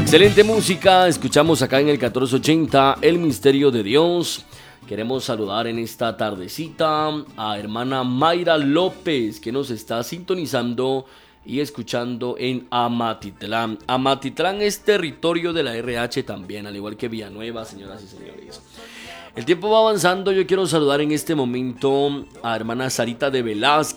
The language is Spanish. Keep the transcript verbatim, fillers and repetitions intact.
Excelente música, escuchamos acá en el catorce ochenta El Misterio de Dios. Queremos saludar en esta tardecita a hermana Mayra López, que nos está sintonizando y escuchando en Amatitlán. Amatitlán es territorio de la R H también, al igual que Villanueva, señoras y señores. El tiempo va avanzando, yo quiero saludar en este momento a hermana Sarita de Velázquez.